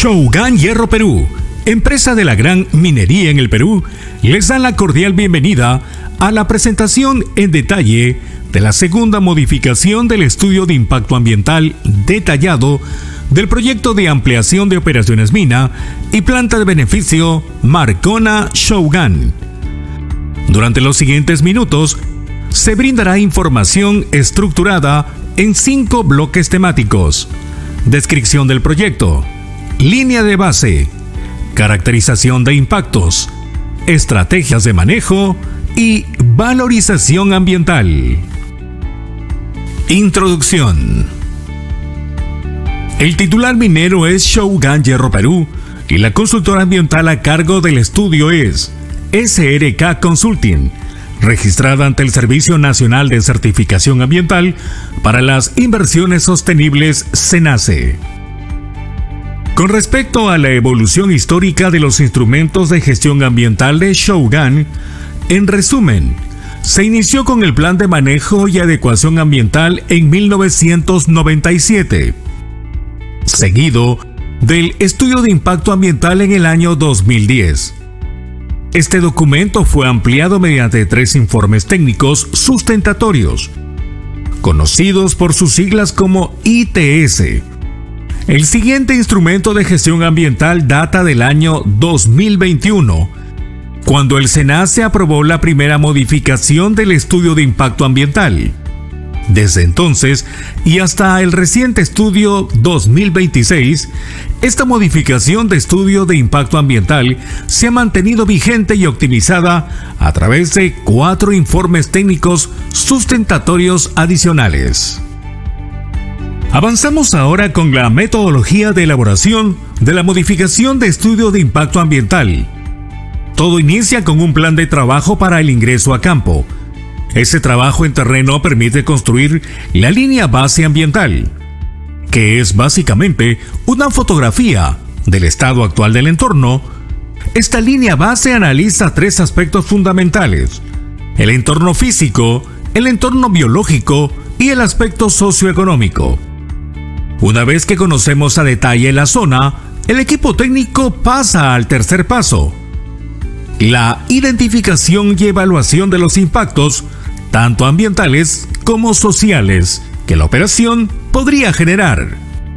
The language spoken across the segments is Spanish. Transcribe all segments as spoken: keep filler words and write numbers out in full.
Shougan Hierro Perú, empresa de la gran minería en el Perú, les da la cordial bienvenida a la presentación en detalle de la segunda modificación del estudio de impacto ambiental detallado del proyecto de ampliación de operaciones mina y planta de beneficio Marcona Shougan. Durante los siguientes minutos se brindará información estructurada en cinco bloques temáticos: descripción del proyecto, línea de base, caracterización de impactos, estrategias de manejo y valorización ambiental. Introducción. El titular minero es Shougan Hierro Perú y la consultora ambiental a cargo del estudio es S R K Consulting, registrada ante el Servicio Nacional de Certificación Ambiental para las Inversiones Sostenibles SENACE. Con respecto a la evolución histórica de los instrumentos de gestión ambiental de Shougan, en resumen, se inició con el Plan de Manejo y Adecuación Ambiental en mil novecientos noventa y siete, seguido del Estudio de Impacto Ambiental en el año dos mil diez. Este documento fue ampliado mediante tres informes técnicos sustentatorios, conocidos por sus siglas como I T S. El siguiente instrumento de gestión ambiental data del año dos mil veintiuno, cuando el SENACE aprobó la primera modificación del estudio de impacto ambiental. Desde entonces y hasta el reciente estudio dos mil veintiséis, esta modificación de estudio de impacto ambiental se ha mantenido vigente y optimizada a través de cuatro informes técnicos sustentatorios adicionales. Avanzamos ahora con la metodología de elaboración de la modificación de estudio de impacto ambiental. Todo inicia con un plan de trabajo para el ingreso a campo. Ese trabajo en terreno permite construir la línea base ambiental, que es básicamente una fotografía del estado actual del entorno. Esta línea base analiza tres aspectos fundamentales: el entorno físico, el entorno biológico y el aspecto socioeconómico. Una vez que conocemos a detalle la zona, el equipo técnico pasa al tercer paso: la identificación y evaluación de los impactos, tanto ambientales como sociales, que la operación podría generar.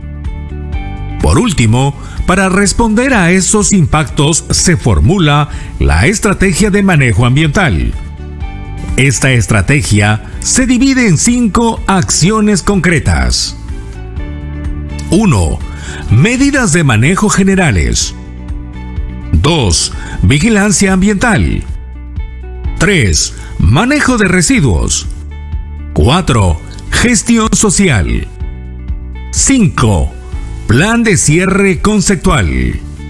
Por último, para responder a esos impactos se formula la estrategia de manejo ambiental. Esta estrategia se divide en cinco acciones concretas. uno. Medidas de manejo generales. dos. Vigilancia ambiental. tres. Manejo de residuos. cuatro. Gestión social. cinco. Plan de cierre conceptual.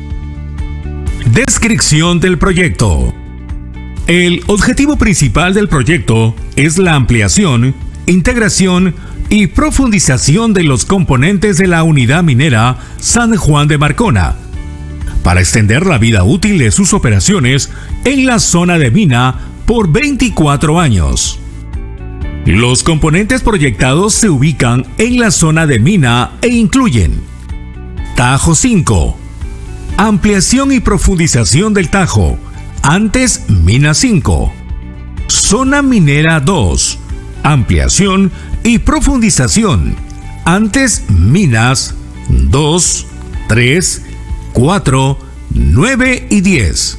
Descripción del proyecto. El objetivo principal del proyecto es la ampliación, integración y profundización de los componentes de la unidad minera San Juan de Marcona, para extender la vida útil de sus operaciones en la zona de mina por veinticuatro años. Los componentes proyectados se ubican en la zona de mina e incluyen: Tajo cinco, ampliación y profundización del Tajo, antes Mina cinco. Zona minera dos, ampliación y profundización, antes Minas dos, tres, cuatro, nueve y diez.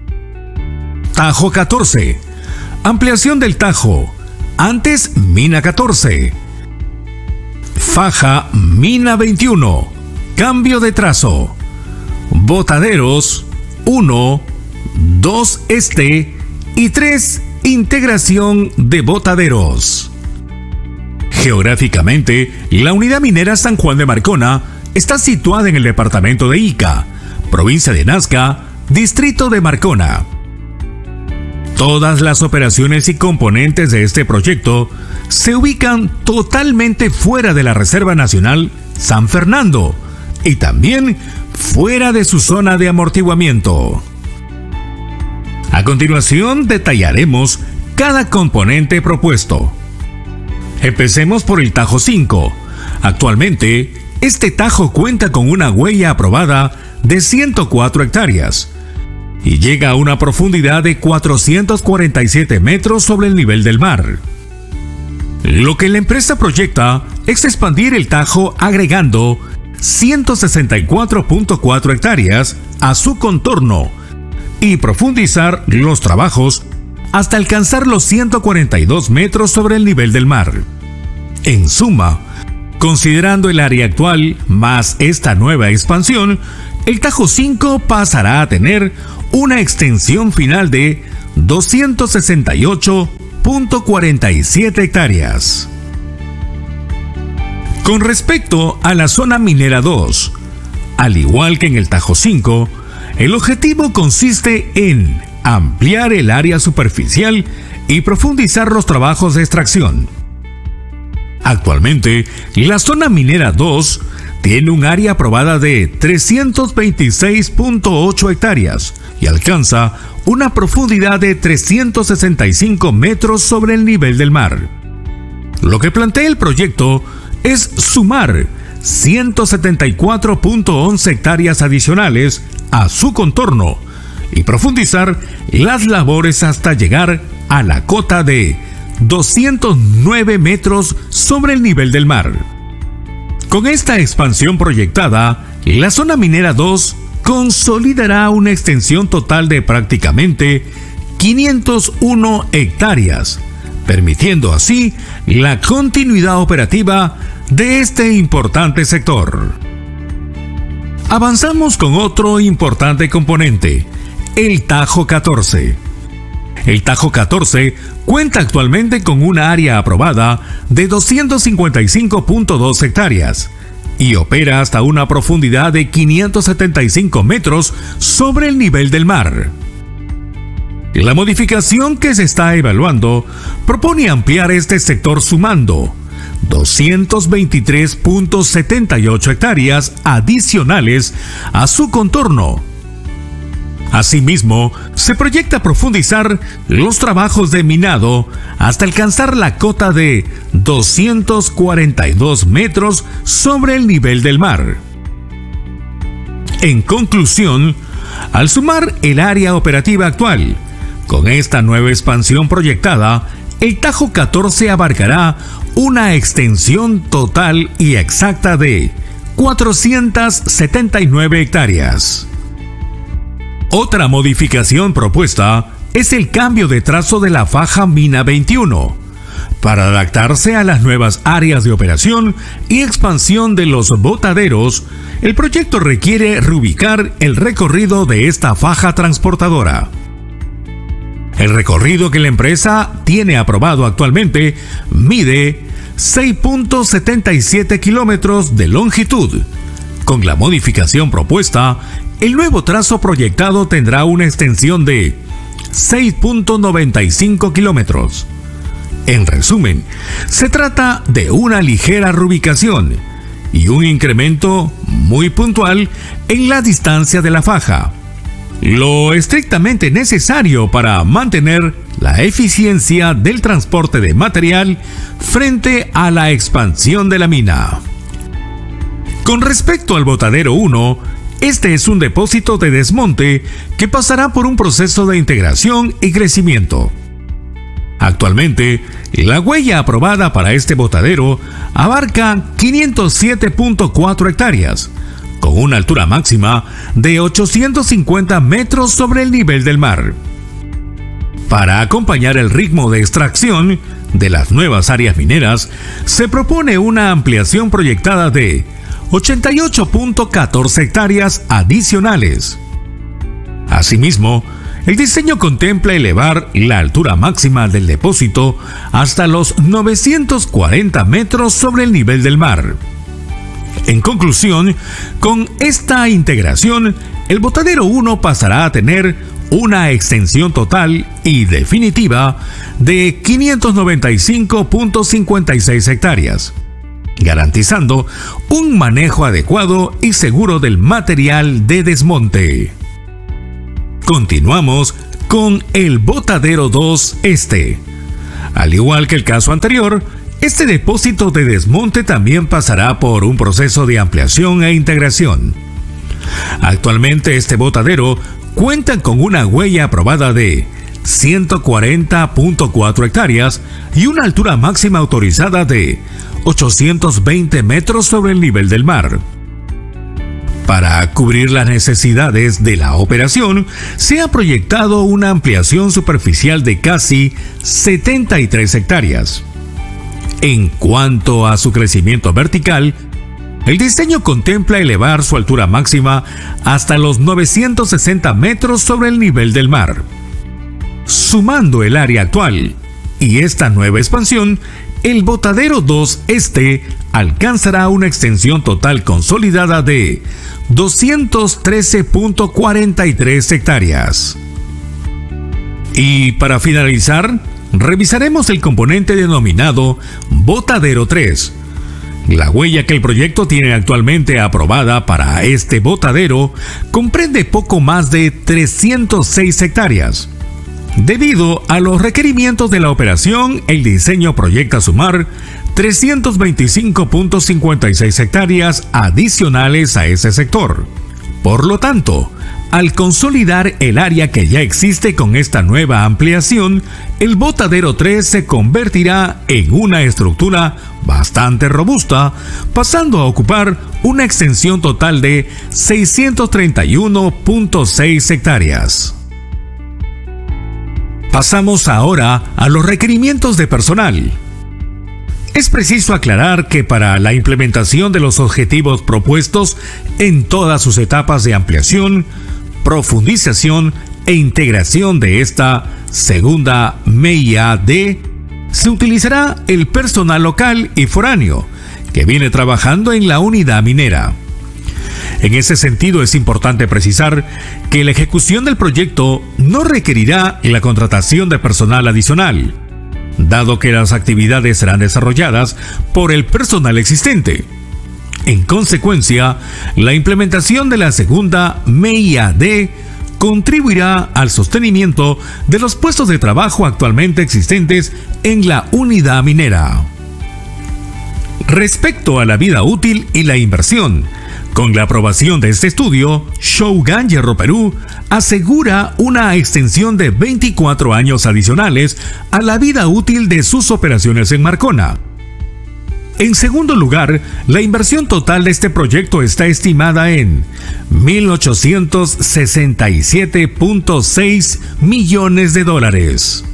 Tajo catorce, ampliación del Tajo, antes Mina catorce. Faja Mina veintiuno, cambio de trazo. Botaderos uno, dos este y tres, integración de botaderos. Geográficamente, la unidad minera San Juan de Marcona está situada en el departamento de Ica, provincia de Nazca, distrito de Marcona. Todas las operaciones y componentes de este proyecto se ubican totalmente fuera de la Reserva Nacional San Fernando y también fuera de su zona de amortiguamiento. A continuación detallaremos cada componente propuesto. Empecemos por el Tajo cinco. Actualmente, Este tajo cuenta con una huella aprobada de ciento cuatro hectáreas y llega a una profundidad de cuatrocientos cuarenta y siete metros sobre el nivel del mar. Lo que la empresa proyecta es expandir el tajo agregando ciento sesenta y cuatro punto cuatro hectáreas a su contorno y profundizar los trabajos hasta alcanzar los ciento cuarenta y dos metros sobre el nivel del mar. En suma, considerando el área actual más esta nueva expansión, el Tajo cinco pasará a tener una extensión final de doscientos sesenta y ocho punto cuarenta y siete hectáreas. Con respecto a la zona minera dos, al igual que en el Tajo cinco, el objetivo consiste en ampliar el área superficial y profundizar los trabajos de extracción. Actualmente, la zona minera dos tiene un área aprobada de trescientos veintiséis punto ocho hectáreas y alcanza una profundidad de trescientos sesenta y cinco metros sobre el nivel del mar. Lo que plantea el proyecto es sumar ciento setenta y cuatro punto once hectáreas adicionales a su contorno y profundizar las labores hasta llegar a la cota de doscientos nueve metros sobre el nivel del mar. Con esta expansión proyectada, la zona minera dos consolidará una extensión total de prácticamente quinientas uno hectáreas, permitiendo así la continuidad operativa de este importante sector. Avanzamos con otro importante componente, el Tajo catorce. El Tajo catorce cuenta actualmente con una área aprobada de doscientos cincuenta y cinco punto dos hectáreas y opera hasta una profundidad de quinientos setenta y cinco metros sobre el nivel del mar. La modificación que se está evaluando propone ampliar este sector sumando doscientos veintitrés punto setenta y ocho hectáreas adicionales a su contorno. Asimismo, se proyecta profundizar los trabajos de minado hasta alcanzar la cota de doscientos cuarenta y dos metros sobre el nivel del mar. En conclusión, al sumar el área operativa actual, con esta nueva expansión proyectada, el Tajo catorce abarcará una extensión total y exacta de cuatrocientas setenta y nueve hectáreas. Otra modificación propuesta es el cambio de trazo de la faja Mina veintiuno, para adaptarse a las nuevas áreas de operación y expansión de los botaderos. El proyecto requiere reubicar el recorrido de esta faja transportadora. El recorrido que la empresa tiene aprobado actualmente mide seis punto setenta y siete kilómetros de longitud. Con la modificación propuesta, el nuevo trazo proyectado tendrá una extensión de seis punto noventa y cinco kilómetros. En resumen, se trata de una ligera reubicación y un incremento muy puntual en la distancia de la faja, lo estrictamente necesario para mantener la eficiencia del transporte de material frente a la expansión de la mina. Con respecto al Botadero uno, este es un depósito de desmonte que pasará por un proceso de integración y crecimiento. Actualmente, la huella aprobada para este botadero abarca quinientos siete punto cuatro hectáreas, con una altura máxima de ochocientos cincuenta metros sobre el nivel del mar. Para acompañar el ritmo de extracción de las nuevas áreas mineras, se propone una ampliación proyectada de ochenta y ocho punto catorce hectáreas adicionales. Asimismo, el diseño contempla elevar la altura máxima del depósito hasta los novecientos cuarenta metros sobre el nivel del mar. En conclusión, con esta integración, el Botadero uno pasará a tener una extensión total y definitiva de quinientos noventa y cinco punto cincuenta y seis hectáreas, garantizando un manejo adecuado y seguro del material de desmonte. Continuamos con el Botadero dos Este. Al igual que el caso anterior, Este depósito de desmonte también pasará por un proceso de ampliación e integración. Actualmente este botadero cuenta con una huella aprobada de ciento cuarenta punto cuatro hectáreas y una altura máxima autorizada de ochocientos veinte metros sobre el nivel del mar. Para cubrir las necesidades de la operación, se ha proyectado una ampliación superficial de casi setenta y tres hectáreas. En cuanto a su crecimiento vertical, el diseño contempla elevar su altura máxima hasta los novecientos sesenta metros sobre el nivel del mar. Sumando el área actual y esta nueva expansión, el Botadero dos Este alcanzará una extensión total consolidada de doscientos trece punto cuarenta y tres hectáreas. Y para finalizar, revisaremos el componente denominado Botadero tres. La huella que el proyecto tiene actualmente aprobada para este botadero comprende poco más de trescientas seis hectáreas. Debido a los requerimientos de la operación, el diseño proyecta sumar trescientas veinticinco punto cincuenta y seis hectáreas adicionales a ese sector. Por lo tanto, al consolidar el área que ya existe con esta nueva ampliación, el Botadero tres se convertirá en una estructura bastante robusta, pasando a ocupar una extensión total de seiscientas treinta y uno punto seis hectáreas. Pasamos ahora a los requerimientos de personal. Es preciso aclarar que para la implementación de los objetivos propuestos en todas sus etapas de ampliación, profundización e integración de esta segunda M E I A D, se utilizará el personal local y foráneo que viene trabajando en la unidad minera. En ese sentido, es importante precisar que la ejecución del proyecto no requerirá la contratación de personal adicional, dado que las actividades serán desarrolladas por el personal existente. En consecuencia, la implementación de la segunda M E I A D contribuirá al sostenimiento de los puestos de trabajo actualmente existentes en la unidad minera. Respecto a la vida útil y la inversión, con la aprobación de este estudio, Shougang Hierro Perú asegura una extensión de veinticuatro años adicionales a la vida útil de sus operaciones en Marcona. En segundo lugar, la inversión total de este proyecto está estimada en mil ochocientos sesenta y siete punto seis millones de dólares.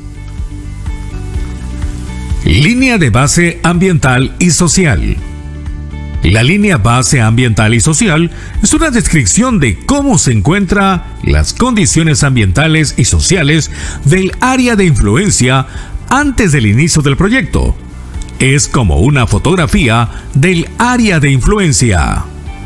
Línea de base ambiental y social. La línea base ambiental y social es una descripción de cómo se encuentran las condiciones ambientales y sociales del área de influencia antes del inicio del proyecto. Es como una fotografía del área de influencia.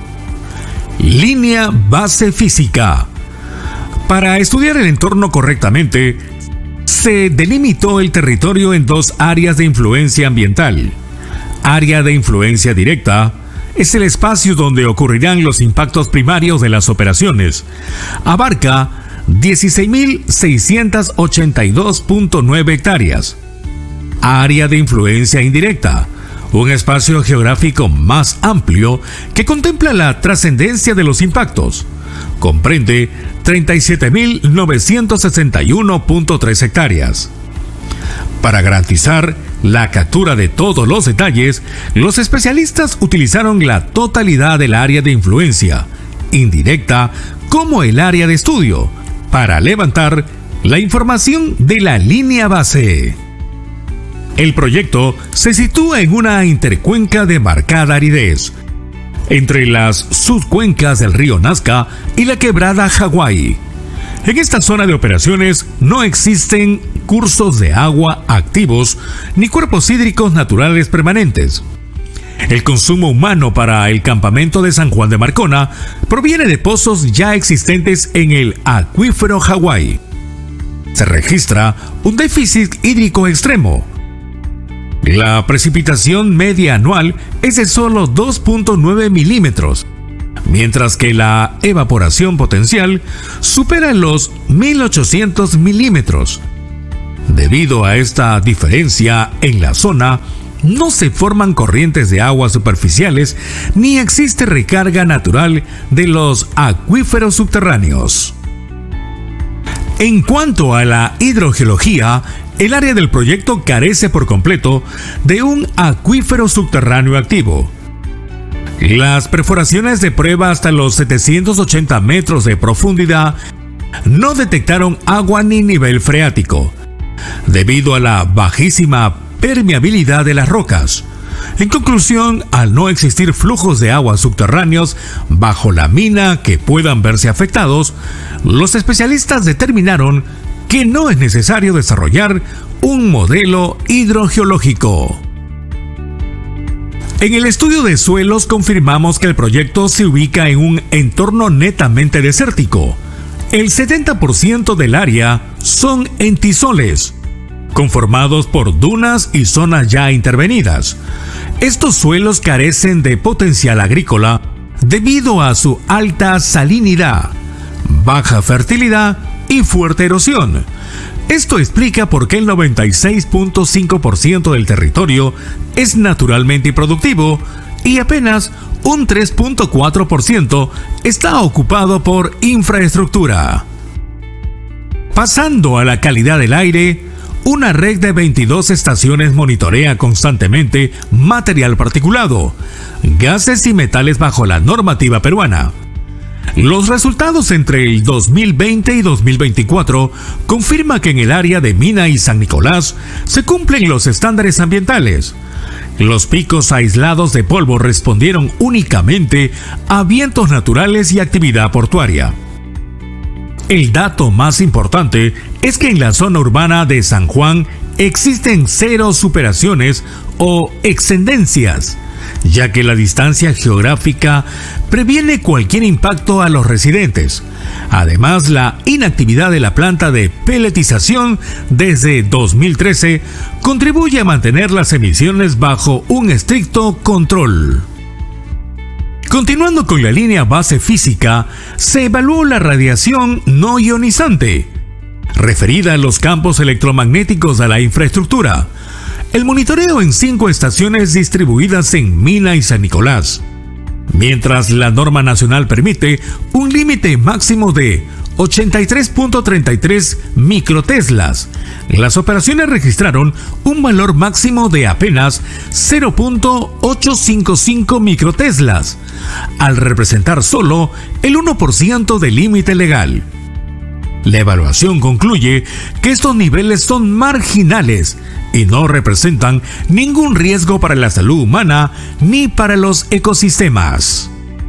Línea base física. Para estudiar el entorno correctamente, se delimitó el territorio en dos áreas de influencia ambiental. Área de influencia directa es el espacio donde ocurrirán los impactos primarios de las operaciones. Abarca dieciséis mil seiscientos ochenta y dos punto nueve hectáreas. Área de influencia indirecta, un espacio geográfico más amplio que contempla la trascendencia de los impactos. Comprende treinta y siete mil novecientos sesenta y uno punto tres hectáreas. Para garantizar la captura de todos los detalles, los especialistas utilizaron la totalidad del área de influencia indirecta como el área de estudio para levantar la información de la línea base. El proyecto se sitúa en una intercuenca de marcada aridez, entre las subcuencas del río Nazca y la quebrada Hawái. En esta zona de operaciones no existen cursos de agua activos ni cuerpos hídricos naturales permanentes. El consumo humano para el campamento de San Juan de Marcona proviene de pozos ya existentes en el acuífero Hawái. Se registra un déficit hídrico extremo. La precipitación media anual es de solo dos punto nueve milímetros, mientras que la evaporación potencial supera los mil ochocientos milímetros. Debido a esta diferencia en la zona, no se forman corrientes de agua superficiales ni existe recarga natural de los acuíferos subterráneos. En cuanto a la hidrogeología, el área del proyecto carece por completo de un acuífero subterráneo activo. Las perforaciones de prueba hasta los setecientos ochenta metros de profundidad no detectaron agua ni nivel freático, debido a la bajísima permeabilidad de las rocas. En conclusión, al no existir flujos de agua subterráneos bajo la mina que puedan verse afectados, los especialistas determinaron que no es necesario desarrollar un modelo hidrogeológico. En el estudio de suelos confirmamos que el proyecto se ubica en un entorno netamente desértico. El setenta por ciento del área son entisoles, conformados por dunas y zonas ya intervenidas. Estos suelos carecen de potencial agrícola debido a su alta salinidad, baja fertilidad y fuerte erosión. Esto explica por qué el noventa y seis punto cinco por ciento del territorio es naturalmente improductivo y apenas un tres punto cuatro por ciento está ocupado por infraestructura. Pasando a la calidad del aire, una red de veintidós estaciones monitorea constantemente material particulado, gases y metales bajo la normativa peruana. Los resultados entre el dos mil veinte y dos mil veinticuatro confirman que en el área de Mina y San Nicolás se cumplen los estándares ambientales. Los picos aislados de polvo respondieron únicamente a vientos naturales y actividad portuaria. El dato más importante es que en la zona urbana de San Juan existen cero superaciones o excedencias, ya que la distancia geográfica previene cualquier impacto a los residentes. Además, la inactividad de la planta de peletización desde dos mil trece contribuye a mantener las emisiones bajo un estricto control. Continuando con la línea base física, se evaluó la radiación no ionizante, referida a los campos electromagnéticos de la infraestructura. El monitoreo en cinco estaciones distribuidas en Mina y San Nicolás, mientras la norma nacional permite un límite máximo de ochenta y tres punto treinta y tres microteslas. Las operaciones registraron un valor máximo de apenas cero punto ochocientos cincuenta y cinco microteslas, al representar solo el uno por ciento del límite legal. La evaluación concluye que estos niveles son marginales y no representan ningún riesgo para la salud humana ni para los ecosistemas.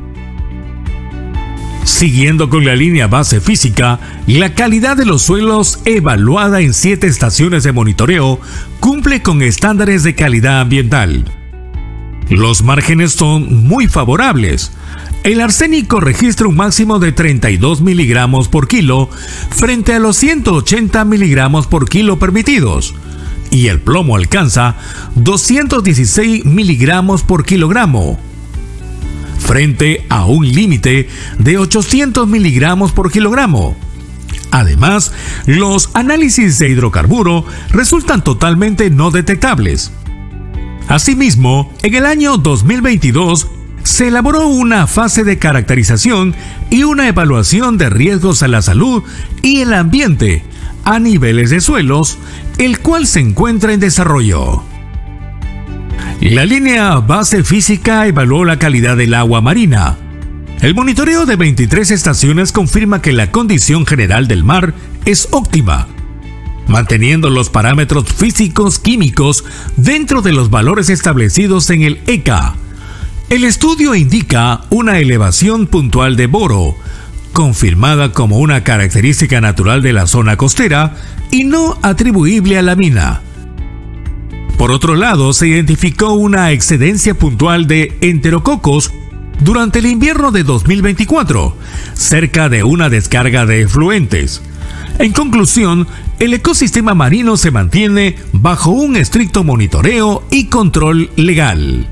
Siguiendo con la línea base física, la calidad de los suelos evaluada en siete estaciones de monitoreo cumple con estándares de calidad ambiental. Los márgenes son muy favorables. El arsénico registra un máximo de treinta y dos miligramos por kilo frente a los ciento ochenta miligramos por kilo permitidos, y el plomo alcanza doscientos dieciséis miligramos por kilogramo, frente a un límite de ochocientos miligramos por kilogramo. Además, los análisis de hidrocarburo resultan totalmente no detectables. Asimismo, en el año dos mil veintidós se elaboró una fase de caracterización y una evaluación de riesgos a la salud y el ambiente a niveles de suelos, el cual se encuentra en desarrollo. La línea base física evaluó la calidad del agua marina. El monitoreo de veintitrés estaciones confirma que la condición general del mar es óptima, manteniendo los parámetros físicos químicos dentro de los valores establecidos en el E C A. El estudio indica una elevación puntual de boro, confirmada como una característica natural de la zona costera y no atribuible a la mina. Por otro lado, se identificó una excedencia puntual de enterococos durante el invierno de dos mil veinticuatro, cerca de una descarga de efluentes. En conclusión, el ecosistema marino se mantiene bajo un estricto monitoreo y control legal.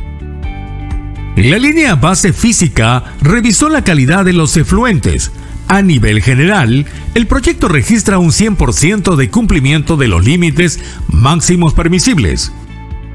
La línea base física revisó la calidad de los efluentes. A nivel general, el proyecto registra un cien por ciento de cumplimiento de los límites máximos permisibles.